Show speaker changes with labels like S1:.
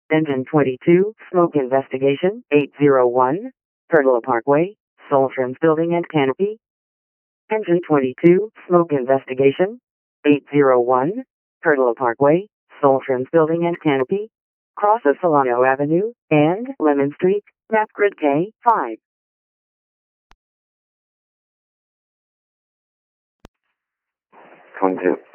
S1: Engine 22, smoke investigation, 801, Pergola Parkway, Soltrans Building and Canopy. Engine 22, smoke investigation, 801, Pergola Parkway, Soltrans Building and Canopy. Cross of Solano Avenue and Lemon Street, map grid K5.
S2: 22.